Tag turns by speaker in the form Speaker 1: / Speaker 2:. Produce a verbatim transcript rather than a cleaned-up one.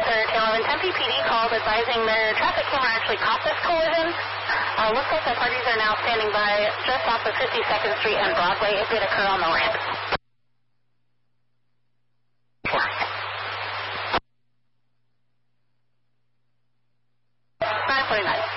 Speaker 1: Officer Taylor and Tempe P D called advising their traffic camera actually caught this collision. Uh, looks like the parties are now standing by just off of fifty-second Street and Broadway. It did occur on the ramp. nine forty-nine.